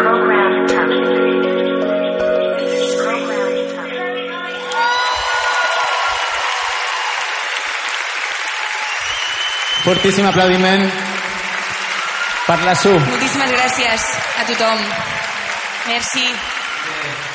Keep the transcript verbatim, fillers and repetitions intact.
Fortíssim aplaudiment per la Su. Moltíssimes gràcies a tothom. Merci.